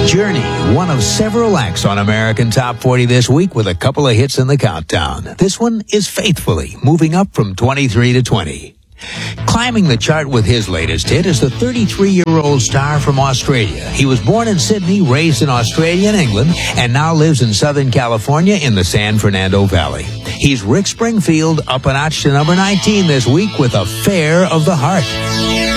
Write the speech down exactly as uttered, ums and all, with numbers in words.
Journey, one of several acts on American Top forty this week with a couple of hits in the countdown. This one is Faithfully, moving up from twenty-three to twenty. Climbing the chart with his latest hit is the thirty-three-year-old star from Australia. He was born in Sydney, raised in Australia and England, and now lives in Southern California in the San Fernando Valley. He's Rick Springfield, up a notch to number nineteen this week with Affair of the Heart.